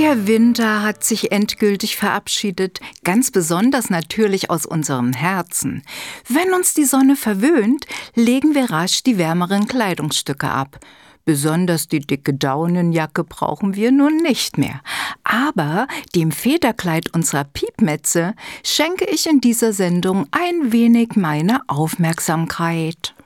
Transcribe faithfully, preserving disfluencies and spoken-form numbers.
Der Winter hat sich endgültig verabschiedet, ganz besonders natürlich aus unserem Herzen. Wenn uns die Sonne verwöhnt, legen wir rasch die wärmeren Kleidungsstücke ab. Besonders die dicke Daunenjacke brauchen wir nun nicht mehr. Aber dem Federkleid unserer Piepmetze schenke ich in dieser Sendung ein wenig meine Aufmerksamkeit.